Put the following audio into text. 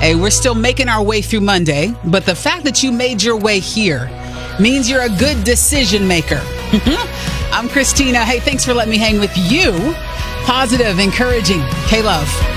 Hey, we're still making our way through Monday, but the fact that you made your way here means you're a good decision maker. I'm Christina. Hey, thanks for letting me hang with you. Positive, encouraging. K-Love.